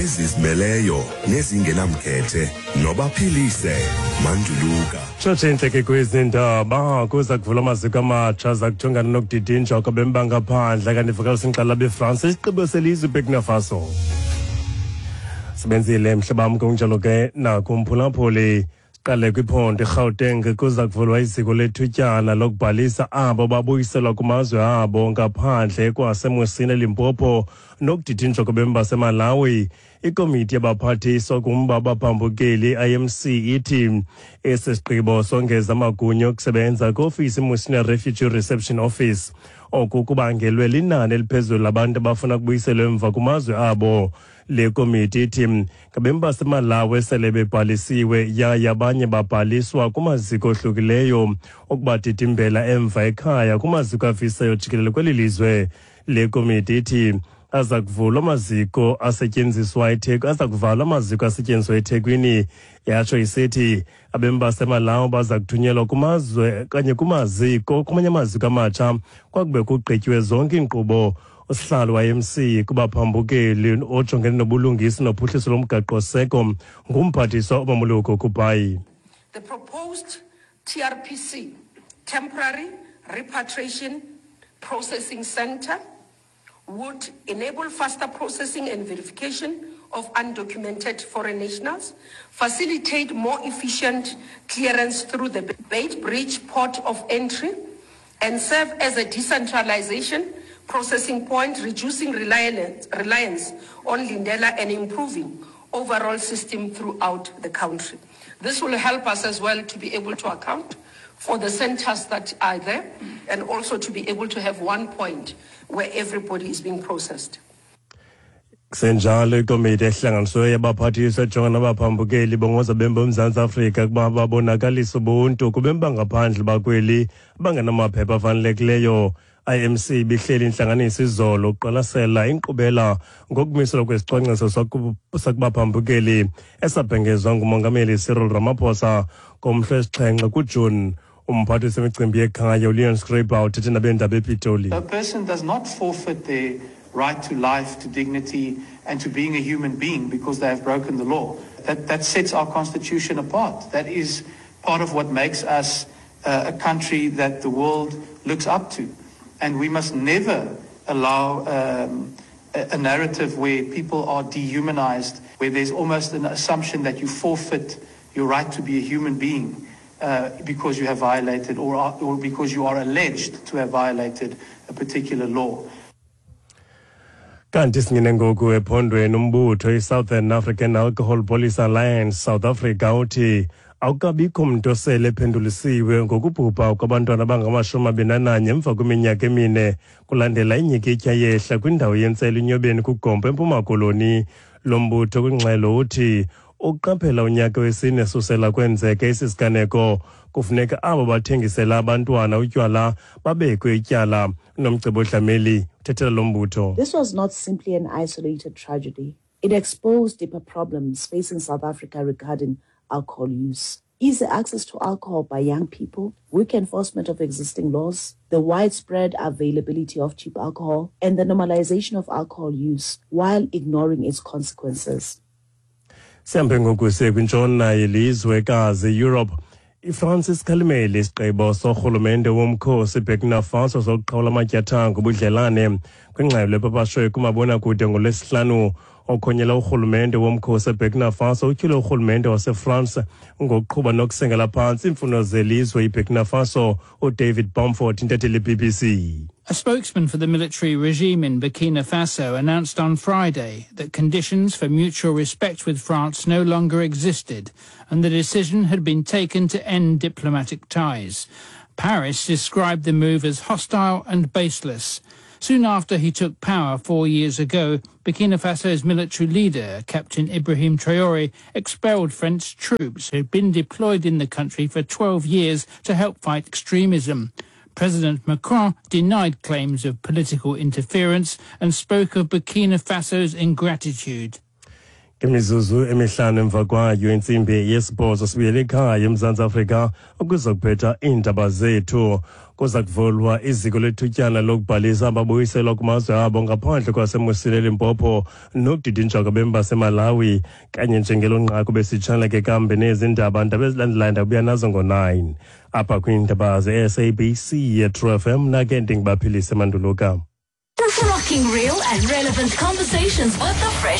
Izizimeleyo nezingenamkhethe nobaphilise Manjuluka. Tshotshintse ke kwizindaba kuza kuvula amaziko amatsha za kujongana nokudidinjwa kwabemi ngaphandle kanti ivakalisa inxala beFrance isigqibo selizwe Burkina Faso. Sebenzile mhlabam kunjalo ke nakumphulaphuli siqale kwiphondo eGauteng kuza kuvulwa iziko lethutyana lokubhalisa abo babuyiselwa kumazwe abo ngaphandle kwaseMosini eLimpopo nokudidinjwa kwabemi baseMalawi. Ikomiti yabaphathiswa kumba abaphambukeli IMC ithi esi sigqibo songeza amagunya okusebenza kwiofisi Musina Refugee Reception Office oku kubangelwe linani eliphezulu labantu abafuna kubuyiselwa emva kumazwe abo. Le komiti ithi ngabemi baseMalawi esele bebhalisiwe yaye abanye babhaliswa kumaziko ohlukileyo okubadidimbela emva ekhaya kumaziko afisayo jikelele kweli lizwe. Le komiti ithi aza kuvalwa amaziko asetyenziswa eThekwini. Yatsho isithi abemi baseMalawi baza kuthunyelwa kumazwe kanye kumanye amaziko amatsha kwakube kugqityiwe zonke iinkqubo. Usihlalo wa-IMC kubaphambukeli ojongene nobulungisi nophuhliso lomgaqo-seko ngumphathiswa uMamuluko Kupayi. The proposed TRPC, Temporary Repatriation Processing Center, would enable faster processing and verification of undocumented foreign nationals, facilitate more efficient clearance through the Beitbridge port of entry, and serve as a decentralization processing point, reducing reliance on Lindela and improving overall system throughout the country. This will help us as well to be able to account for the centers that are there and also to be able to have one point where everybody is being processed. Senjalo ikomiti ehlanganiswe yabaphathiswa ejongana nabaphambukeli bongoza bembo eMzantsi Afrika kuba babonakalisa ubuntu kubemi bangaphandle bakweli abangenamaphepha afanelekileyo. IMC bihleli intlanganiso izolo uqwalasela inkqubela ngokumiselwa kwesicwangciso sakubaphambukeli esabhengezwa ngumongameli Cyril Ramaphosa ngomhla wesi-7 kuJuni. Umphathisi wemicimbi yekhaya uLeon Schreiber uthethe nabendaba ePitoli. A person does not forfeit their right to life, to dignity, and to being a human being because they have broken the law. That sets our constitution apart. That is part of what makes us a country that the world looks up to. And we must never allow a narrative where people are dehumanized, where there's almost an assumption that you forfeit your right to be a human being because you have violated or because you are alleged to have violated a particular law. Kanti singene ngoku ephondweni umbutho iSouthern African Alcohol Police Alliance South Africa uthi awukabikho mntu osele ephendulisiwe ngokubhubha kwabantwana abangama-21 emva kweminyaka emine kulandela inyikitya yehla kwindawo yentselo iNyobeni kuGompo eMpuma Koloni. Lo mbutho kwingxelo uthi ukuqaphela unyaka wesine susela kwenzeke isisiganeko kufuneka abo bathengisela abantwana utywala babekwe ityala. Nomcebo Dlameli uthethela lo mbutho. This was not simply an isolated tragedy. It exposed deeper problems facing South Africa regarding alcohol use. Easy access to alcohol by young people, weak enforcement of existing laws, the widespread availability of cheap alcohol, and the normalization of alcohol use while ignoring its consequences. Sihambe ngoku kwintshona yelizwekazi Europe. iFrancis Kalimeli isigqibo sorhulumente womkhosi Burkina Faso sokuqhawula amatyathanga ubudlelane kwingxelo epapashwe kumabonakude ngolwesihlanu. Okhonyela urhulumente womkhosi eBurkina Faso utyhile urhulumente waseFrance ngokuqhuba nokusengela phantsi imfuno zelizwe iBurkina Faso uDavid Bamford intatheli BBC. A spokesman for the military regime in Burkina Faso announced on Friday that conditions for mutual respect with France no longer existed and the decision had been taken to end diplomatic ties. Paris described the move as hostile and baseless. Soon after he took power 4 years ago, Burkina Faso's military leader, Captain Ibrahim Traoré, expelled French troops who had been deployed in the country for 12 years to help fight extremism. President Macron denied claims of political interference and spoke of Burkina Faso's ingratitude. Imizuzu emihlanu emva kwayo intsimbi yesibhozo sibuyele ekhaya eMzantsi Afrika ukuza kuphetha iindaba zethu. Kuza kuvulwa iziko lethutyana lokubhalisa ababuyiselwa kumazwe abo ngaphandle kwaseMusile eLimpopo nokudidinjwa kwabemi baseMalawi kanye njengelo nqaku besitshana ke kambe nezi ndaba ezilandelayo ndabuya nazo ngo-9 apha kwiindaba ze-SABC ye-True FM nake ndingibaphilise Manduluka. Rocking real and relevant conversations with the fresh